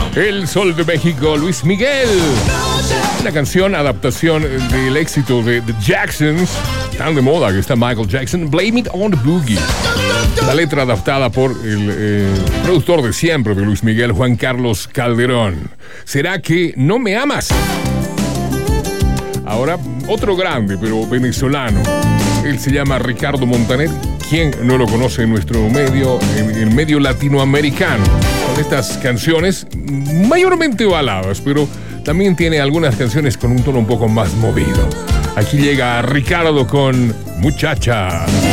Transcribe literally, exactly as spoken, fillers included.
El Sol de México, Luis Miguel. Una canción, adaptación del éxito de The Jacksons, tan de moda que está Michael Jackson, Blame It on the Boogie. La letra adaptada por el eh, productor de siempre de Luis Miguel, Juan Carlos Calderón. ¿Será que no me amas? Ahora, otro grande, pero venezolano. Él se llama Ricardo Montaner. ¿Quién no lo conoce en nuestro medio, en el medio latinoamericano? Con estas canciones, mayormente baladas, pero también tiene algunas canciones con un tono un poco más movido. Aquí llega Ricardo con Muchacha.